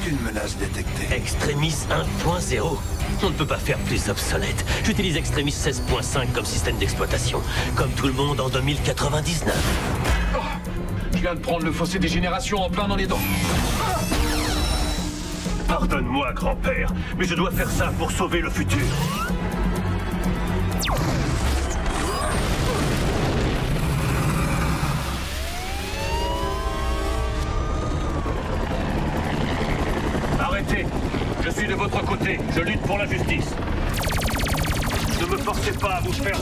Aucune menace détectée. Extremis 1.0. On ne peut pas faire plus obsolète. J'utilise Extremis 16.5 comme système d'exploitation. Comme tout le monde en 2099. Oh, je viens de prendre le fossé des générations en plein dans les dents. Pardonne-moi, grand-père, mais je dois faire ça pour sauver le futur. Arrêtez! Je suis de votre côté. Je lutte pour la justice. Ne me forcez pas à vous faire